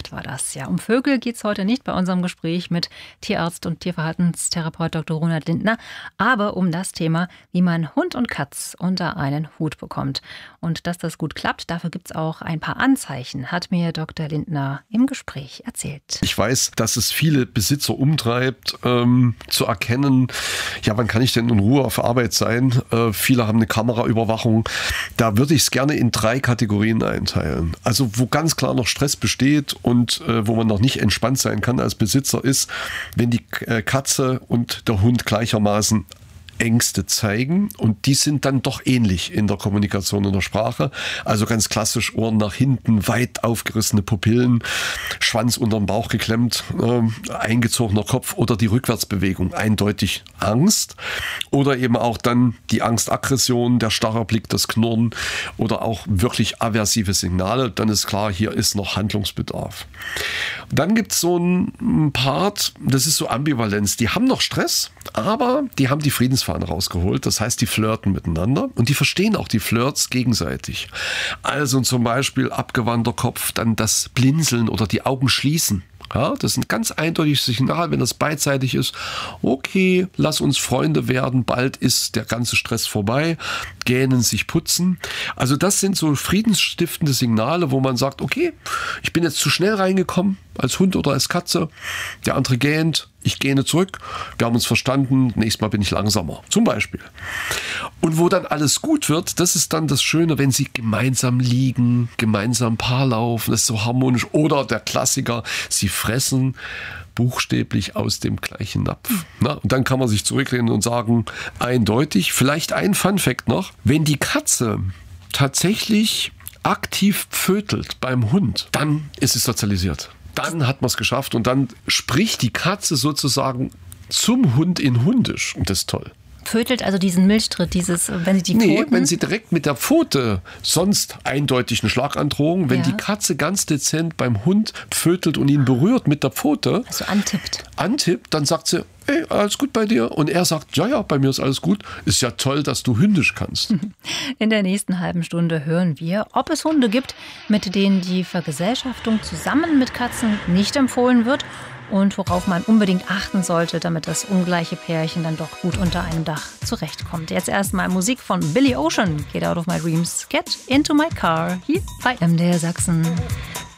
Tierart war das. Ja, um Vögel geht es heute nicht bei unserem Gespräch mit Tierarzt und Tierverhaltenstherapeut Dr. Ronald Lindner, aber um das Thema, wie man Hund und Katz unter einen Hut bekommt. Und dass das gut klappt, dafür gibt es auch ein paar Anzeichen, hat mir Dr. Lindner im Gespräch erzählt. Ich weiß, dass es viele Besitzer umtreibt, zu erkennen, ja, wann kann ich denn in Ruhe auf Arbeit sein? Viele haben eine Kameraüberwachung. Da würde ich es gerne in 3 Kategorien einteilen. Also wo ganz klar noch Stress besteht und wo man noch nicht entspannt sein kann als Besitzer ist, wenn die Katze und der Hund gleichermaßen Ängste zeigen und die sind dann doch ähnlich in der Kommunikation und der Sprache. Also ganz klassisch Ohren nach hinten, weit aufgerissene Pupillen, Schwanz unterm Bauch geklemmt, eingezogener Kopf oder die Rückwärtsbewegung, eindeutig Angst oder eben auch dann die Angstaggression, der starre Blick, das Knurren oder auch wirklich aversive Signale. Dann ist klar, hier ist noch Handlungsbedarf. Dann gibt es so einen Part, das ist so Ambivalenz. Die haben noch Stress, aber die haben die Friedensfahne rausgeholt. Das heißt, die flirten miteinander und die verstehen auch die Flirts gegenseitig. Also zum Beispiel abgewandter Kopf, dann das Blinzeln oder die Augen schließen. Ja, das ist ein ganz eindeutiges Signal, wenn das beidseitig ist. Okay, lass uns Freunde werden, bald ist der ganze Stress vorbei. Gähnen, sich putzen. Also das sind so friedensstiftende Signale, wo man sagt, okay, ich bin jetzt zu schnell reingekommen, als Hund oder als Katze. Der andere gähnt, ich gähne zurück. Wir haben uns verstanden, nächstes Mal bin ich langsamer. Zum Beispiel. Und wo dann alles gut wird, das ist dann das Schöne, wenn sie gemeinsam liegen, gemeinsam Paar laufen, das ist so harmonisch. Oder der Klassiker, sie fressen buchstäblich aus dem gleichen Napf. Na, und dann kann man sich zurücklehnen und sagen, eindeutig, vielleicht ein Funfact noch, wenn die Katze tatsächlich aktiv pfötelt beim Hund, dann ist es sozialisiert. Dann hat man es geschafft und dann spricht die Katze sozusagen zum Hund in Hundisch und das ist toll. Pfötelt also diesen Milchtritt, wenn sie die Pfoten... Nee, wenn sie direkt mit der Pfote, sonst eindeutig eine Schlagandrohung, wenn die Katze ganz dezent beim Hund pfötelt und ihn berührt mit der Pfote... Also antippt. Antippt, dann sagt sie, hey, alles gut bei dir? Und er sagt, ja, bei mir ist alles gut. Ist ja toll, dass du Hündisch kannst. In der nächsten halben Stunde hören wir, ob es Hunde gibt, mit denen die Vergesellschaftung zusammen mit Katzen nicht empfohlen wird und worauf man unbedingt achten sollte, damit das ungleiche Pärchen dann doch gut unter einem Dach zurechtkommt. Jetzt erstmal Musik von Billy Ocean, Get Out of My Dreams, Get Into My Car, hier bei MDR Sachsen.